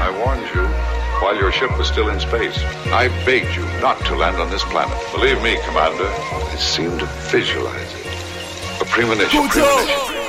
I warned you while your ship was still in space. I begged you not to land on this planet. Believe me, Commander, I seem to visualize it. A premonition.